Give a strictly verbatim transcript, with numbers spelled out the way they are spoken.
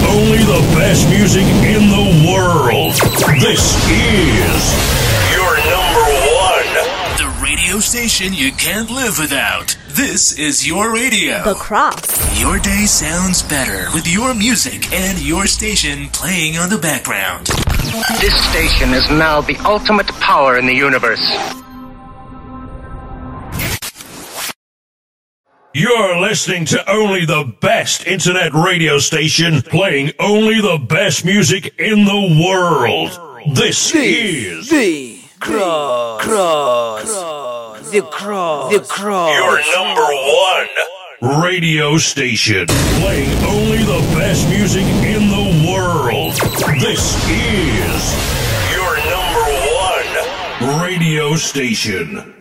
only the best music in the world. This is your number one. The radio station you can't live without. This is your radio. The Cross. Your day sounds better with your music and your station playing on the background. This station is now the ultimate power in the universe. You're listening to only the best internet radio station playing only the best music in the world. This is The Cross. Cross. The Cross. The Cross. your number one radio station playing only the best music in the world. This is your number one radio station.